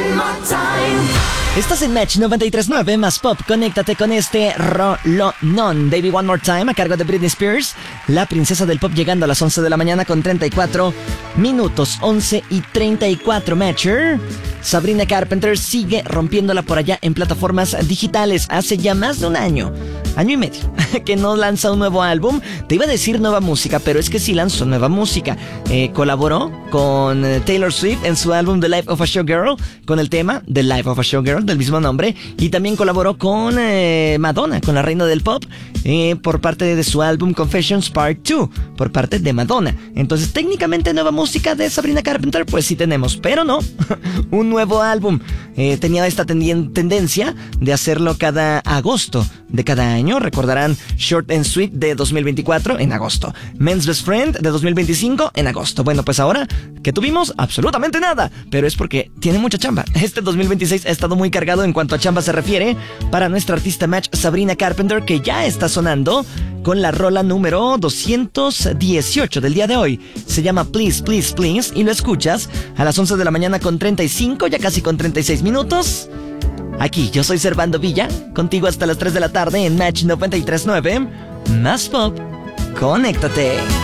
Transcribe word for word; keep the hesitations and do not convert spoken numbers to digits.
Estás en Match noventa y tres punto nueve más Pop. Conéctate con este rolonón. Baby One More Time a cargo de Britney Spears, la princesa del pop, llegando a las once de la mañana con treinta y cuatro minutos. once y treinta y cuatro, Matcher. Sabrina Carpenter sigue rompiéndola por allá en plataformas digitales. Hace ya más de un año, año y medio, que no lanza un nuevo álbum. Te iba a decir nueva música, pero es que sí lanzó nueva música. Eh, colaboró con Taylor Swift en su álbum The Life of a Showgirl, con el tema The Life of a Showgirl del mismo nombre, y también colaboró con eh, Madonna, con la reina del pop, eh, por parte de su álbum Confessions Part dos, por parte de Madonna. Entonces, técnicamente nueva música de Sabrina Carpenter, pues sí tenemos, pero no un nuevo álbum. Eh, tenía esta tendien- tendencia de hacerlo cada agosto de cada año. Recordarán Short and Sweet de dos mil veinticuatro en agosto, Men's Best Friend de dos mil veinticinco en agosto. Bueno, pues ahora que tuvimos absolutamente nada, pero es porque tiene mucha chamba. Este dos mil veintiséis ha estado muy cargado en cuanto a chamba se refiere para nuestra artista Match Sabrina Carpenter, que ya está sonando con la rola número doscientos dieciocho del día de hoy. Se llama Please, Please, Please, y lo escuchas a las once de la mañana con treinta y cinco, ya casi con treinta y seis minutos. Aquí, yo soy Servando Villa, contigo hasta las tres de la tarde en Match noventa y tres punto nueve. Más Pop, conéctate.